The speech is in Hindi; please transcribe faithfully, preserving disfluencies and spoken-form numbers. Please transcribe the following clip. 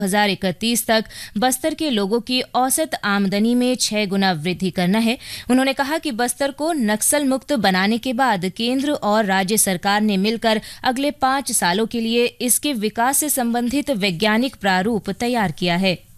दो हज़ार इकतीस तक बस्तर के लोगों की औसत आमदनी में छह गुना वृद्धि करना है। उन्होंने कहा कि बस्तर को नक्सल मुक्त बनाने के बाद केंद्र और राज्य सरकार ने मिलकर अगले पाँच सालों के लिए इसके विकास से संबंधित वैज्ञानिक प्रारूप तैयार किया है।